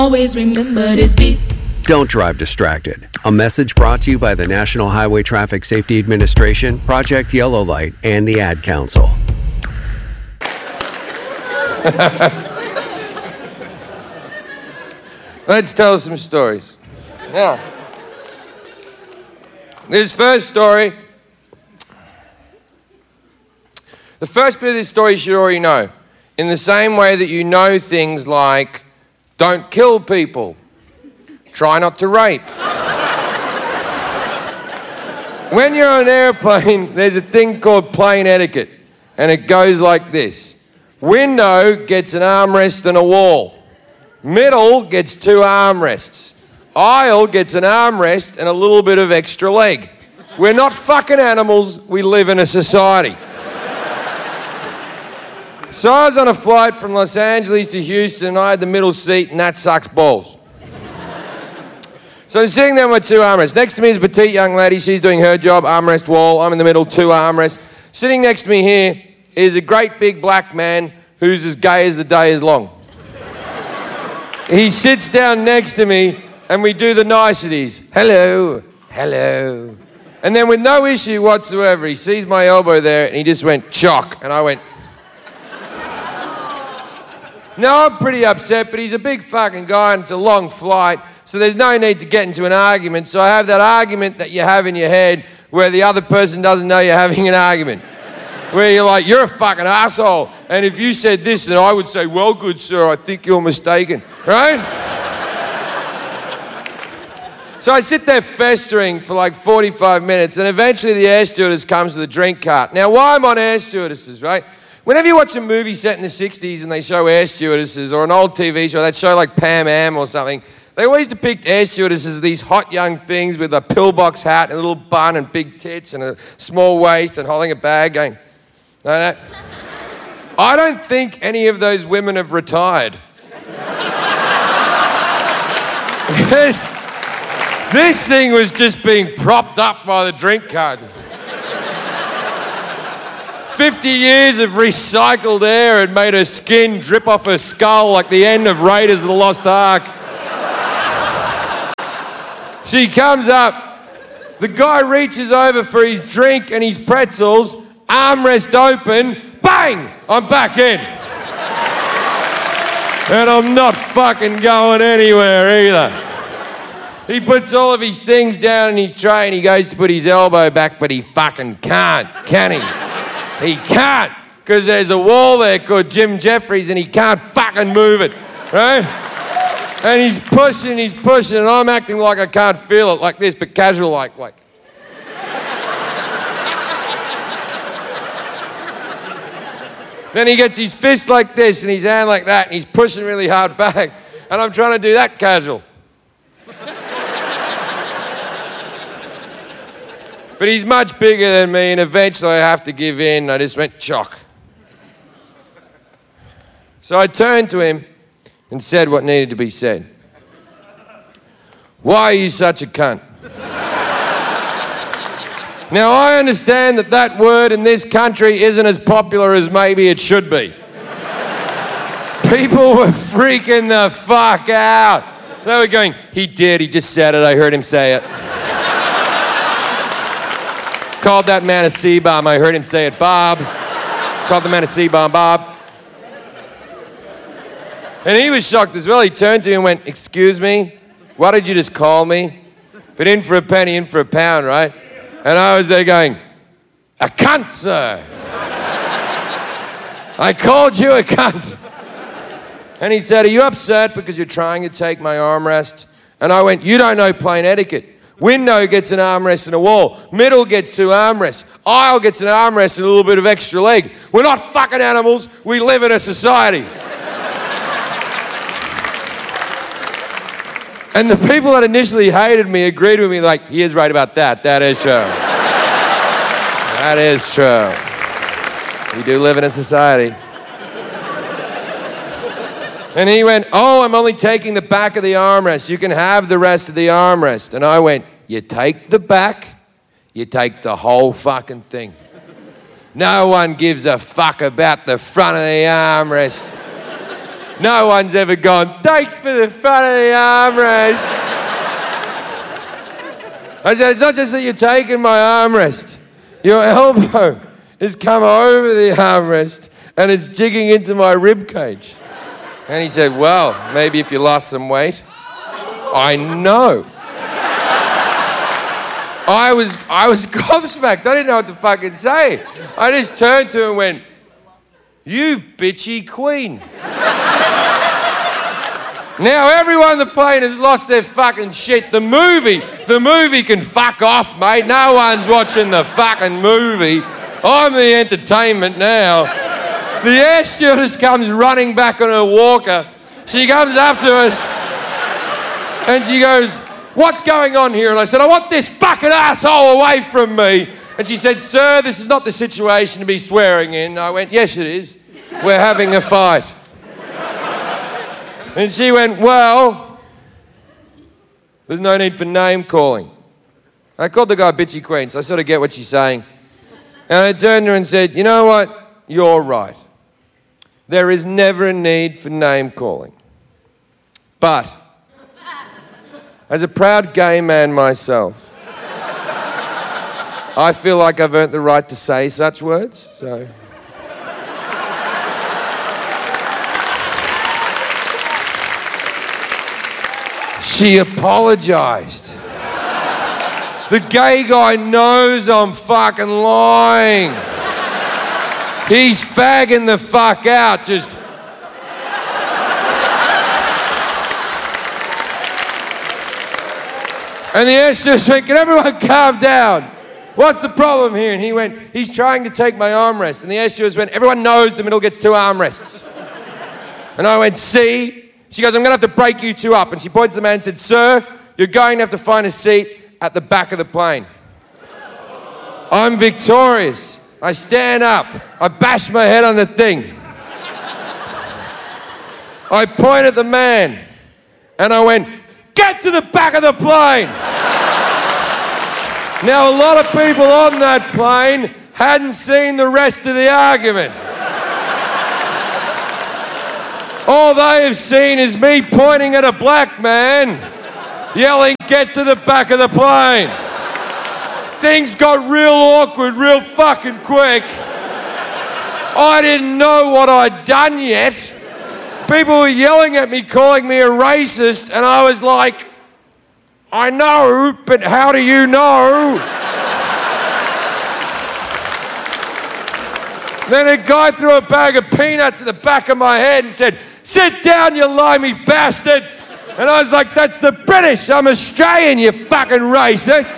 Always remember this beat. Don't drive distracted. A message brought to you by the National Highway Traffic Safety Administration, Project Yellow Light, and the Ad Council. Let's tell some stories. Now, this first story, the first bit of this story you should already know. In the same way that you know things like, don't kill people, try not to rape. When you're on an airplane, there's a thing called plane etiquette, and it goes like this. Window gets an armrest and a wall. Middle gets 2 armrests. Aisle gets an armrest and a little bit of extra leg. We're not fucking animals, we live in a society. So I was on a flight from Los Angeles to Houston and I had the middle seat and that sucks balls. So I'm sitting there with 2 armrests. Next to me is a petite young lady, she's doing her job, armrest wall, I'm in the middle, 2 armrests. Sitting next to me here is a great big black man who's as gay as the day is long. He sits down next to me and we do the niceties. Hello, hello. And then with no issue whatsoever, he sees my elbow there and he just went, chock. And I went, now I'm pretty upset, but he's a big fucking guy and it's a long flight, so there's no need to get into an argument. So I have that argument that you have in your head where the other person doesn't know you're having an argument. Where you're like, you're a fucking asshole. And if you said this, then I would say, well, good sir, I think you're mistaken, right? So I sit there festering for like 45 minutes, and eventually the air stewardess comes with a drink cart. Now, why I'm on air stewardesses, right? Whenever you watch a movie set in the 60s and they show air stewardesses, or an old TV show, they'd show like Pam Am or something, they always depict air stewardesses as these hot young things with a pillbox hat and a little bun and big tits and a small waist and holding a bag going, like that. I don't think any of those women have retired. This thing was just being propped up by the drink cart. 50 years of recycled air had made her skin drip off her skull like the end of Raiders of the Lost Ark. She comes up, the guy reaches over for his drink and his pretzels, armrest open, bang, I'm back in. And I'm not fucking going anywhere either. He puts all of his things down in his tray and he goes to put his elbow back, but he fucking can't, can he? He can't, because there's a wall there called Jim Jeffries and he can't fucking move it, right? And he's pushing, and I'm acting like I can't feel it, like this, but casual like. Then he gets his fist like this and his hand like that, and he's pushing really hard back, and I'm trying to do that casual. But he's much bigger than me, and eventually I have to give in. I just went, chock. So I turned to him and said what needed to be said. Why are you such a cunt? Now, I understand that that word in this country isn't as popular as maybe it should be. People were freaking the fuck out. They were going, he just said it, I heard him say it. Called that man a C-bomb, I heard him say it, Bob. Called the man a C-bomb, Bob. And he was shocked as well. He turned to me and went, excuse me, what did you just call me? But in for a penny, in for a pound, right? And I was there going, a cunt, sir. I called you a cunt. And he said, are you upset because you're trying to take my armrest? And I went, you don't know plane etiquette. Window gets an armrest and a wall. Middle gets 2 armrests. Aisle gets an armrest and a little bit of extra leg. We're not fucking animals. We live in a society. And the people that initially hated me agreed with me like, he is right about that. That is true. That is true. We do live in a society. And he went, oh, I'm only taking the back of the armrest. You can have the rest of the armrest. And I went, you take the back, you take the whole fucking thing. No one gives a fuck about the front of the armrest. No one's ever gone, thanks for the front of the armrest. I said, it's not just that you're taking my armrest. Your elbow has come over the armrest and it's digging into my rib cage. And he said, well, maybe if you lost some weight. I know. I was gobsmacked. I didn't know what to fucking say. I just turned to him and went, you bitchy queen. Now everyone on the plane has lost their fucking shit. The movie can fuck off, mate. No one's watching the fucking movie. I'm the entertainment now. The air stewardess comes running back on her walker. She comes up to us and she goes, what's going on here? And I said, I want this fucking asshole away from me. And she said, sir, this is not the situation to be swearing in. I went, yes, it is. We're having a fight. And she went, well, there's no need for name calling. I called the guy bitchy queen, so I sort of get what she's saying. And I turned to her and said, you know what? You're right. There is never a need for name calling. But as a proud gay man myself, I feel like I've earned the right to say such words, so... She apologized. The gay guy knows I'm fucking lying. He's fagging the fuck out, just... And the air stewardess went, can everyone calm down? What's the problem here? And he went, he's trying to take my armrest. And the air stewardess went, everyone knows the middle gets 2 armrests. And I went, see? She goes, I'm going to have to break you 2 up. And she points to the man and said, sir, you're going to have to find a seat at the back of the plane. I'm victorious. I stand up. I bash my head on the thing. I point at the man and I went, get to the back of the plane. Now, a lot of people on that plane hadn't seen the rest of the argument. All they have seen is me pointing at a black man, yelling, get to the back of the plane. Things got real awkward real fucking quick. I didn't know what I'd done yet. People were yelling at me, calling me a racist, and I was like, I know, but how do you know? Then a guy threw a bag of peanuts at the back of my head and said, sit down, you limey bastard. And I was like, that's the British. I'm Australian, you fucking racist.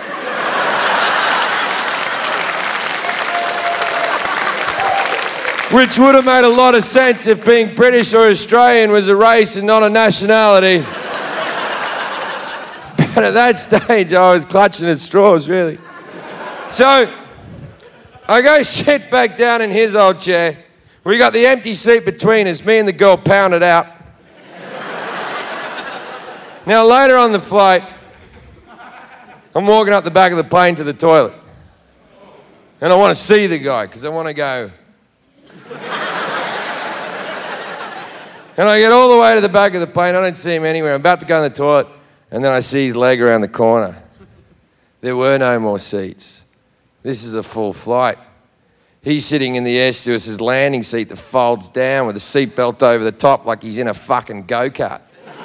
Which would have made a lot of sense if being British or Australian was a race and not a nationality. But at that stage, I was clutching at straws, really. So I go sit back down in his old chair. We got the empty seat between us. Me and the girl pounded out. Now, later on the flight, I'm walking up the back of the plane to the toilet. And I want to see the guy, because I want to go. And I get all the way to the back of the plane. I don't see him anywhere. I'm about to go in the toilet, and then I see his leg around the corner. There were no more seats. This is a full flight. He's sitting in the air stewardess's landing seat that folds down with a seatbelt over the top like he's in a fucking go-kart.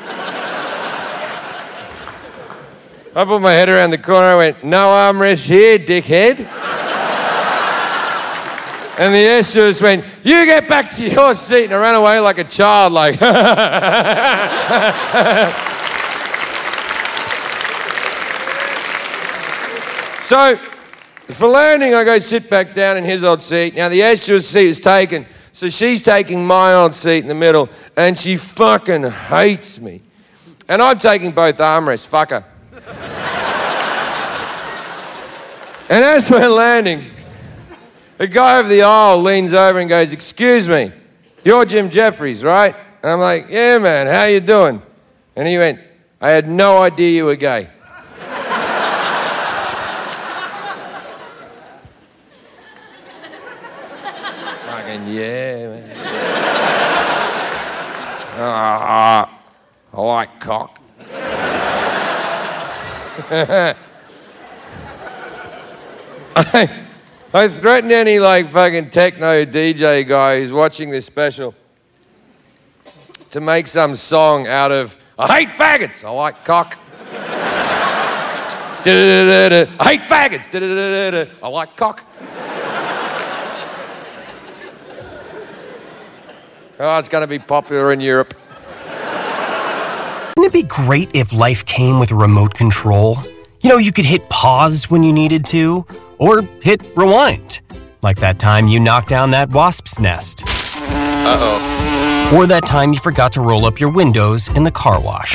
I put my head around the corner. I went, no armrest here, dickhead. And the air stewardess went, you get back to your seat. And I ran away like a child, like... So, for landing, I go sit back down in his old seat. Now, the air stewardess seat is taken, so she's taking my old seat in the middle, and she fucking hates me. And I'm taking both armrests, fuck her. And as we're landing, the guy over the aisle leans over and goes, excuse me, you're Jim Jeffries, right? And I'm like, yeah, man, how you doing? And he went, I had no idea you were gay. Fucking yeah, man. I like cock. I threatened any fucking techno DJ guy who's watching this special to make some song out of I hate faggots, I like cock. I hate faggots, I like cock. Oh, it's going to be popular in Europe. Wouldn't it be great if life came with a remote control? You know, you could hit pause when you needed to, or hit rewind. Like that time you knocked down that wasp's nest. Uh-oh. Or that time you forgot to roll up your windows in the car wash.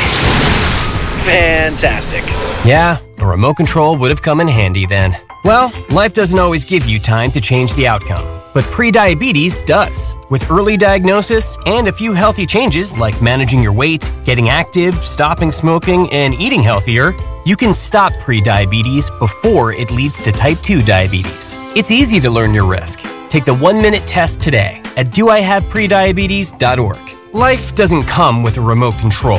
Fantastic. Yeah, a remote control would have come in handy then. Well, life doesn't always give you time to change the outcome, but prediabetes does. With early diagnosis and a few healthy changes like managing your weight, getting active, stopping smoking, and eating healthier, you can stop prediabetes before it leads to type 2 diabetes. It's easy to learn your risk. Take the 1-minute test today at doihaveprediabetes.org. Life doesn't come with a remote control.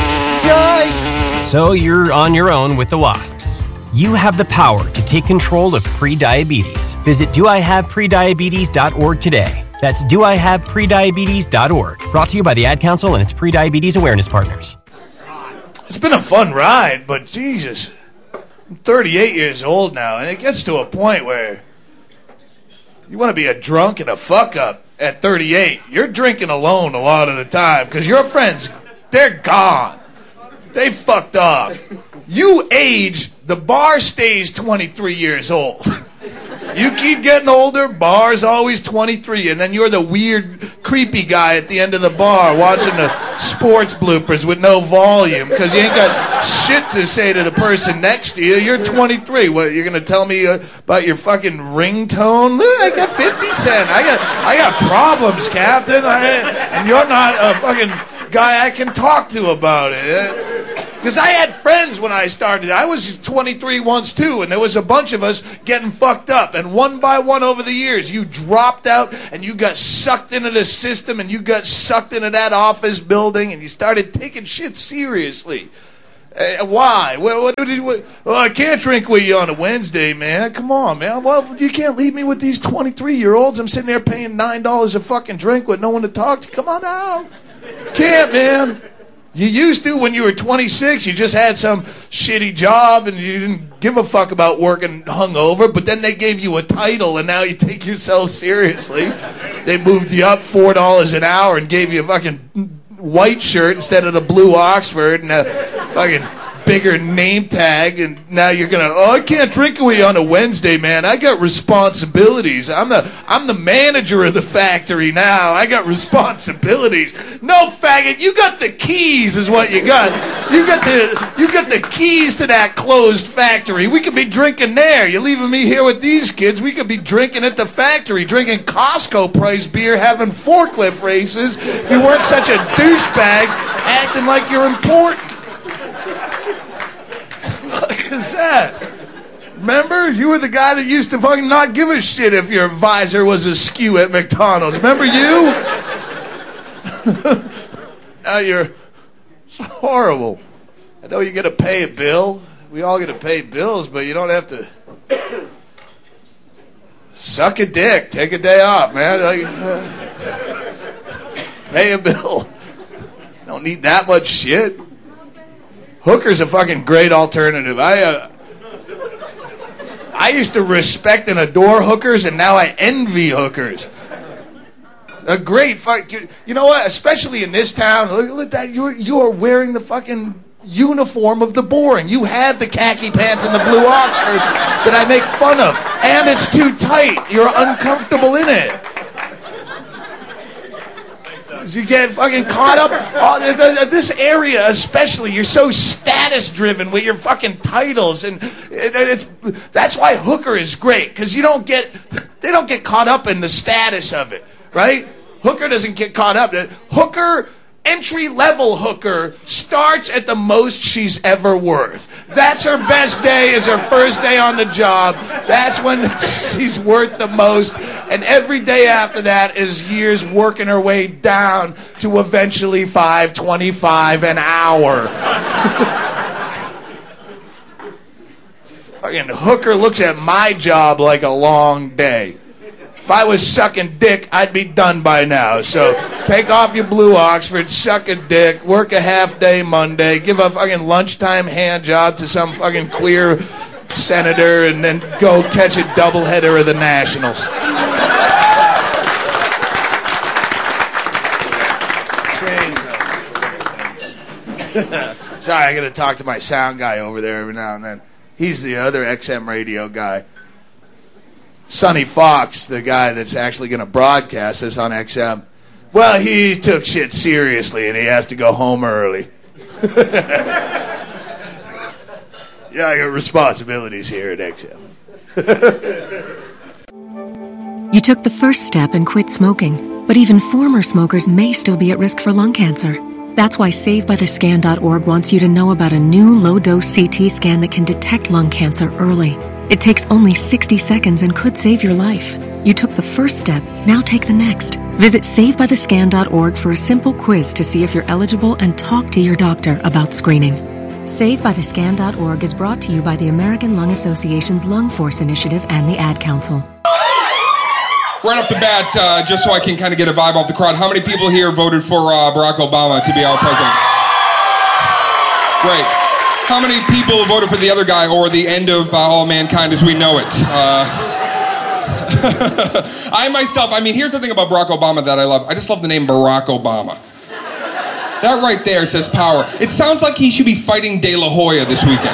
Yikes! So you're on your own with the wasps. You have the power to take control of prediabetes. Visit doihaveprediabetes.org today. That's doihaveprediabetes.org. Brought to you by the Ad Council and its prediabetes awareness partners. It's been a fun ride, but Jesus, I'm 38 years old now, and it gets to a point where you want to be a drunk and a fuck-up at 38. You're drinking alone a lot of the time because your friends, they're gone. They fucked off. You age, the bar stays 23 years old. You keep getting older, bar's always 23, and then you're the weird, creepy guy at the end of the bar watching the sports bloopers with no volume because you ain't got shit to say to the person next to you. You're 23. What, you're going to tell me about your fucking ringtone? Look, I got 50 Cent. I got problems, Captain. And you're not a fucking guy I can talk to about it. Because I had friends when I started. I was 23 once too, and there was a bunch of us getting fucked up. And one by one over the years, you dropped out and you got sucked into the system and you got sucked into that office building and you started taking shit seriously. Why? Well, I can't drink with you on a Wednesday, man. Come on, man. Well, you can't leave me with these 23-year-olds. I'm sitting there paying $9 a fucking drink with no one to talk to. Come on out. Can't, man. You used to when you were 26, you just had some shitty job and you didn't give a fuck about working hungover, but then they gave you a title and now you take yourself seriously. They moved you up $4 an hour and gave you a fucking white shirt instead of the blue Oxford and a fucking bigger name tag, and now you're gonna, I can't drink with you on a Wednesday, man. I got responsibilities. I'm the manager of the factory now. I got responsibilities. No, faggot, you got the keys is what you got. You got the keys to that closed factory. We could be drinking there. You're leaving me here with these kids. We could be drinking at the factory, drinking Costco price beer, having forklift races if you weren't such a douchebag acting like you're important. What is that? Remember? You were the guy that used to fucking not give a shit if your visor was askew at McDonald's. Remember you? Now you're horrible. I know you got to pay a bill. We all got to pay bills, but you don't have to suck a dick. Take a day off, man. Pay a bill. Don't need that much shit. Hooker's a fucking great alternative. I used to respect and adore hookers, and now I envy hookers. A great fuck. You know what? Especially in this town, look at that. You are wearing the fucking uniform of the boring. You have the khaki pants and the blue Oxford that I make fun of, and it's too tight. You're uncomfortable in it. You get fucking caught up. This area especially, you're so status-driven with your fucking titles, and that's why Hooker is great, because they don't get caught up in the status of it, right? Hooker doesn't get caught up. Hooker entry-level hooker starts at the most she's ever worth. That's her best day, is her first day on the job. That's when she's worth the most. And every day after that is years working her way down to eventually $5.25 an hour. Fucking hooker looks at my job like a long day. If I was sucking dick, I'd be done by now. So take off your blue Oxford, suck a dick, work a half day Monday, give a fucking lunchtime hand job to some fucking queer senator, and then go catch a doubleheader of the Nationals. Sorry, I gotta talk to my sound guy over there every now and then. He's the other XM radio guy. Sonny Fox, the guy that's actually going to broadcast this on XM, well, he took shit seriously and he has to go home early. Yeah, I got responsibilities here at XM. You took the first step and quit smoking, but even former smokers may still be at risk for lung cancer. That's why SaveByTheScan.org wants you to know about a new low-dose CT scan that can detect lung cancer early. It takes only 60 seconds and could save your life. You took the first step, now take the next. Visit SaveByTheScan.org for a simple quiz to see if you're eligible and talk to your doctor about screening. SaveByTheScan.org is brought to you by the American Lung Association's Lung Force Initiative and the Ad Council. Right off the bat, just so I can kind of get a vibe off the crowd, how many people here voted for Barack Obama to be our president? Great. How many people voted for the other guy, or the end of all mankind as we know it? I myself, here's the thing about Barack Obama that I love. I just love the name Barack Obama. That right there says power. It sounds like he should be fighting De La Hoya this weekend.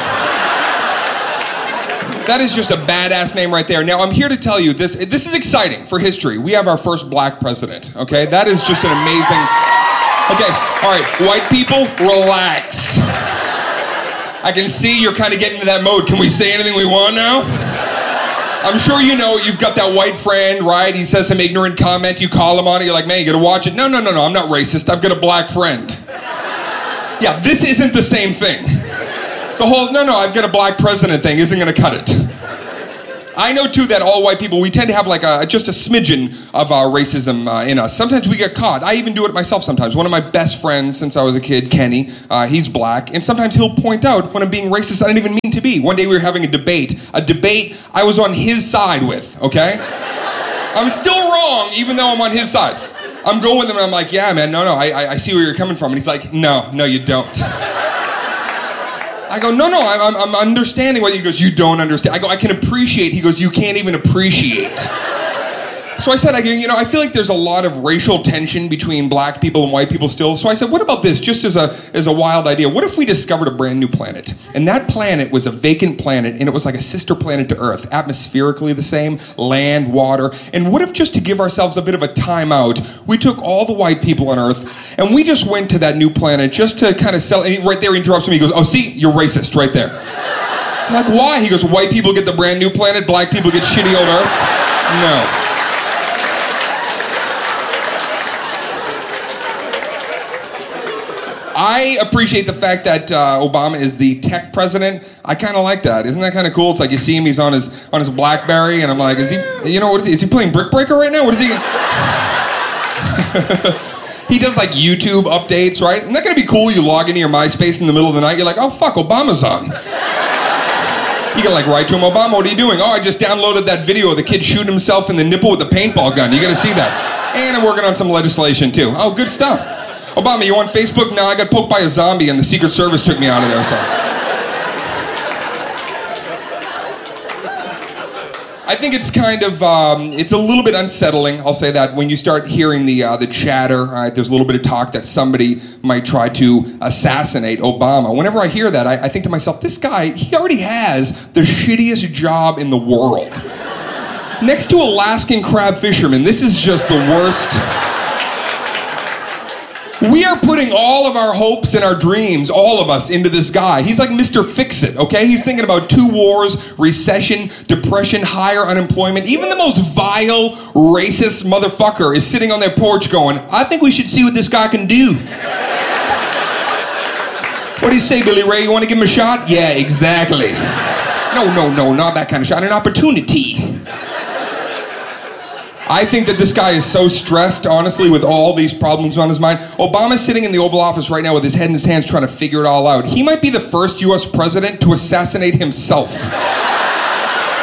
That is just a badass name right there. Now, I'm here to tell you, this is exciting for history. We have our first black president, okay? That is just an amazing... Okay, all right, white people, relax. I can see you're kind of getting into that mode. Can we say anything we want now? I'm sure you know you've got that white friend, right? He says some ignorant comment, you call him on it, you're like, man, you gotta watch it. No, I'm not racist, I've got a black friend. Yeah, this isn't the same thing. The whole, I've got a black president thing isn't gonna cut it. I know too that all white people, we tend to have like just a smidgen of racism in us. Sometimes we get caught. I even do it myself sometimes. One of my best friends since I was a kid, Kenny, he's black, and sometimes he'll point out when I'm being racist I didn't even mean to be. One day we were having a debate I was on his side with, okay? I'm still wrong even though I'm on his side. I'm going with him and I'm like, yeah man, I see where you're coming from. And he's like, no, you don't. I go, no, I'm understanding what he goes, you don't understand. I go, I can appreciate. He goes, you can't even appreciate. So I said, I feel like there's a lot of racial tension between black people and white people still. So I said, what about this, just as a wild idea? What if we discovered a brand new planet? And that planet was a vacant planet, and it was like a sister planet to Earth, atmospherically the same, land, water. And what if, just to give ourselves a bit of a timeout, we took all the white people on Earth, and we just went to that new planet just to kind of sell, and right there he interrupts me, he goes, oh, see, you're racist right there. I'm like, why? He goes, white people get the brand new planet, black people get shitty old Earth? No. I appreciate the fact that Obama is the tech president. I kind of like that. Isn't that kind of cool? It's like you see him, he's on his BlackBerry, and I'm like, is he? What is he? Is he playing Brick Breaker right now? What is he? He does like YouTube updates, right? Isn't that gonna be cool? You log into your MySpace in the middle of the night, you're like, oh fuck, Obama's on. You can like write to him, Obama, what are you doing? Oh, I just downloaded that video of the kid shooting himself in the nipple with a paintball gun. You gotta see that. And I'm working on some legislation too. Oh, good stuff. Obama, you on Facebook? No, I got poked by a zombie and the Secret Service took me out of there, so. I think it's kind of, it's a little bit unsettling, I'll say that, when you start hearing the chatter, right? There's a little bit of talk that somebody might try to assassinate Obama. Whenever I hear that, I think to myself, this guy, he already has the shittiest job in the world. Next to Alaskan crab fishermen, this is just the worst We are putting all of our hopes and our dreams, all of us, into this guy. He's like Mr. Fix-It, okay? He's thinking about 2 wars, recession, depression, higher unemployment. Even the most vile, racist motherfucker is sitting on their porch going, I think we should see what this guy can do. What do you say, Billy Ray? You want to give him a shot? Yeah, exactly. No, not that kind of shot. An opportunity. I think that this guy is so stressed, honestly, with all these problems on his mind. Obama's sitting in the Oval Office right now with his head in his hands trying to figure it all out. He might be the first U.S. president to assassinate himself.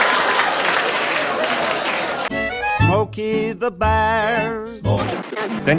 Smokey the Bear.